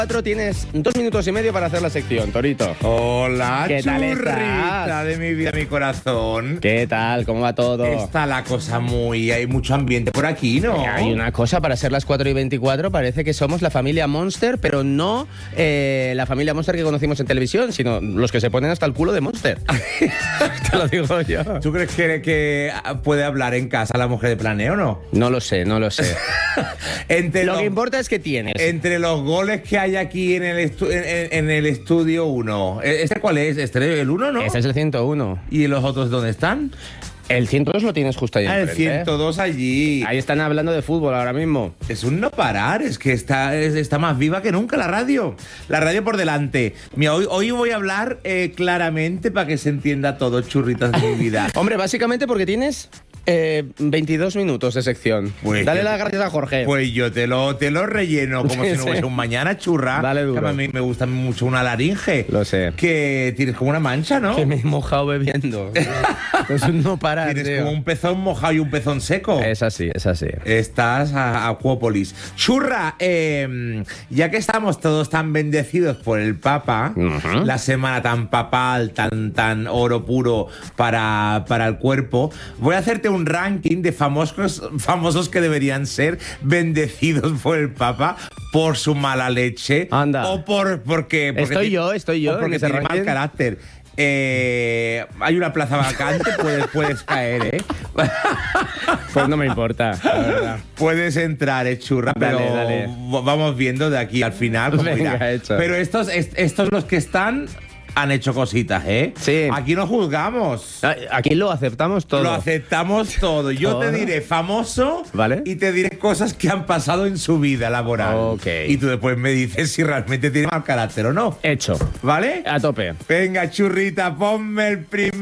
4 tienes 2 minutos y medio para hacer la sección, Torito. Hola, ¿Qué tal churrita estás? de mi vida, mi corazón. ¿Qué tal? ¿Cómo va todo? Está la cosa hay mucho ambiente por aquí, ¿no? Hay una cosa, para ser las 4:24, parece que somos la familia Monster, pero no la familia Monster que conocimos en televisión, sino los que se ponen hasta el culo de Monster. Te lo digo yo. ¿Tú crees que puede hablar en casa la mujer de Planeo o no? No lo sé, no lo sé. Lo que importa es que tienes. Entre los goles que hay aquí en el estudio 1, ¿este cuál es? ¿Este el 1, no? Ese es el 101. ¿Y los otros dónde están? El 102 lo tienes justo ahí El enfrente, 102 allí. Ahí están hablando de fútbol ahora mismo. Es un no parar, es que está más viva que nunca la radio. La radio por delante. Mira, hoy voy a hablar claramente para que se entienda todo, churritas de mi vida. Hombre, básicamente porque tienes 22 minutos de sección. Pues Dale las gracias a Jorge. Pues yo te lo relleno como si no fuese un mañana, churra. Dale duro. Que a mí me gusta mucho una laringe. Lo sé. Que tienes como una mancha, ¿no? Que me he mojado bebiendo. Es un no parar, Tienes tío. como un pezón mojado y un pezón seco. Es así, es así. Estás a Acuópolis. Churra, ya que estamos todos tan bendecidos por el Papa, la semana tan papal, tan oro puro para el cuerpo, voy a hacerte un ranking de famosos que deberían ser bendecidos por el Papa por su mala leche. Anda. O porque Estoy yo o en porque ese tiene mal ranking. carácter. Hay una plaza vacante, puedes caer, ¿eh? Pues no me importa, la verdad. Puedes entrar, churra, Dale, pero dale. vamos viendo de aquí al final cómo Venga, irá. hecho. Pero estos los que están han hecho cositas, ¿eh? Sí. Aquí no juzgamos. Aquí lo aceptamos todo. Lo aceptamos todo. Yo Todo. te diré famoso, Vale. y te diré cosas que han pasado en su vida laboral. Ok. Y tú después me dices si realmente tiene mal carácter o no. Hecho. ¿Vale? A tope. Venga, churrita, ponme el primer